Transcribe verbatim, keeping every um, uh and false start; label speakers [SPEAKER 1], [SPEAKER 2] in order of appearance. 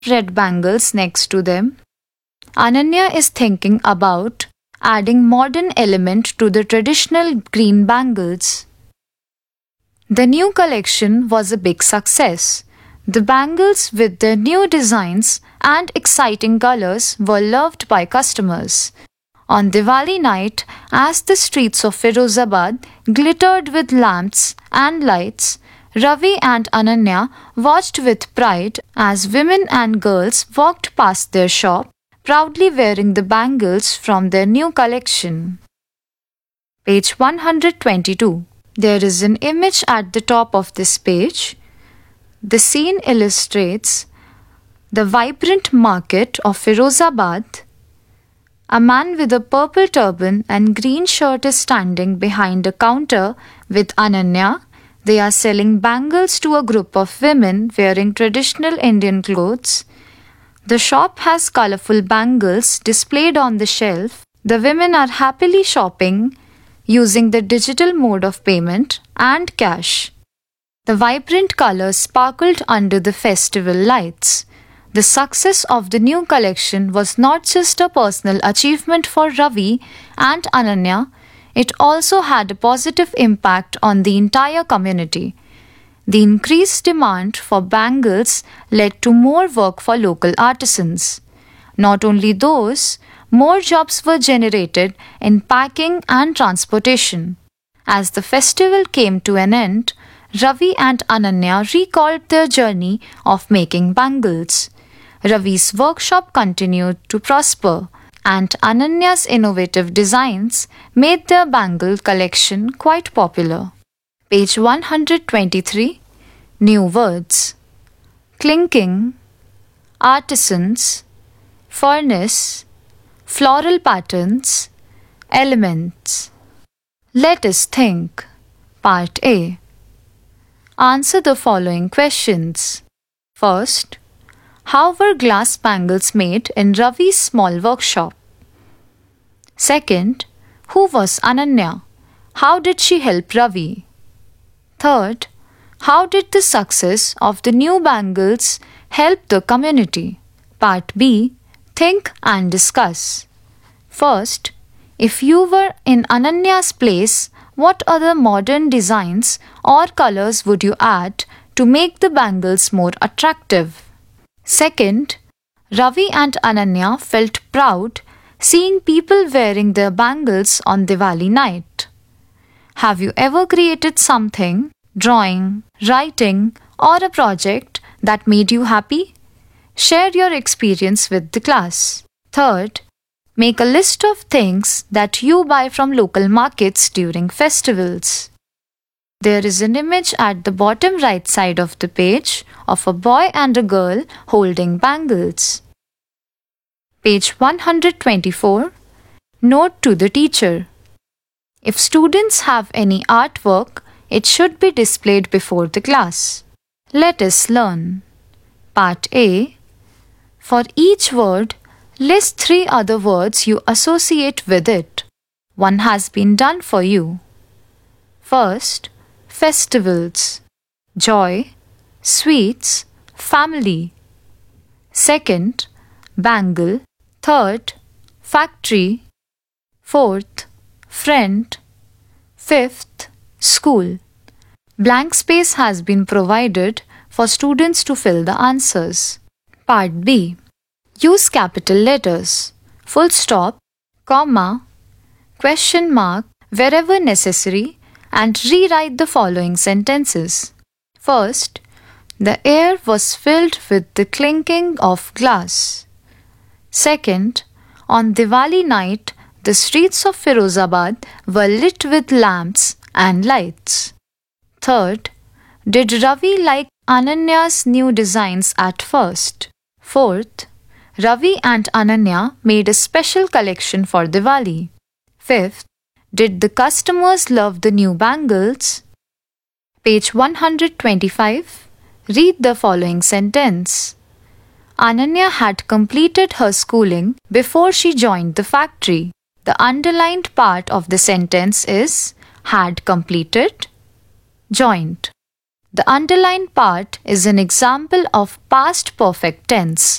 [SPEAKER 1] red bangles next to them. Ananya is thinking about adding modern element to the traditional green bangles. The new collection was a big success. The bangles with their new designs and exciting colors were loved by customers. On Diwali night, as the streets of Firozabad glittered with lamps and lights, Ravi and Ananya watched with pride as women and girls walked past their shop, proudly wearing the bangles from their new collection. Page one hundred twenty-two. There is an image at the top of this page. The scene illustrates the vibrant market of Firozabad. A man with a purple turban and green shirt is standing behind a counter with Ananya. They are selling bangles to a group of women wearing traditional Indian clothes. The shop has colorful bangles displayed on the shelf. The women are happily shopping using the digital mode of payment and cash. The vibrant colors sparkled under the festival lights. The success of the new collection was not just a personal achievement for Ravi and Ananya, it also had a positive impact on the entire community. The increased demand for bangles led to more work for local artisans. Not only those, more jobs were generated in packing and transportation. As the festival came to an end, Ravi and Ananya recalled their journey of making bangles. Ravi's workshop continued to prosper, and Ananya's innovative designs made their bangle collection quite popular. Page one hundred twenty-three. New words. Clinking, artisans, furnace, floral patterns, elements. Let us think. Part A. Answer the following questions. First, how were glass bangles made in Ravi's small workshop? Second, who was Ananya? How did she help Ravi? Third, how did the success of the new bangles help the community? Part B. Think and discuss. First, if you were in Ananya's place, what other modern designs or colors would you add to make the bangles more attractive? Second, Ravi and Ananya felt proud seeing people wearing their bangles on Diwali night. Have you ever created something, drawing, writing, or a project that made you happy? Share your experience with the class. Third, make a list of things that you buy from local markets during festivals. There is an image at the bottom right side of the page of a boy and a girl holding bangles. Page one hundred twenty-four. Note to the teacher. If students have any artwork, it should be displayed before the class. Let us learn. Part A. For each word, list three other words you associate with it. One has been done for you. First, festivals, joy, sweets, family. Second, bangle. Third, factory. Fourth, friend. Fifth, school. Blank space has been provided for students to fill the answers. Part B. Use capital letters, full stop, comma, question mark wherever necessary, and rewrite the following sentences. First, the air was filled with the clinking of glass. Second, on Diwali night, the streets of Firozabad were lit with lamps and lights. Third, did Ravi like Ananya's new designs at first? Fourth, Ravi and Ananya made a special collection for Diwali. Fifth, did the customers love the new bangles? Page one hundred twenty-five. Read the following sentence. Ananya had completed her schooling before she joined the factory. The underlined part of the sentence is had completed, joined. The underlined part is an example of past perfect tense.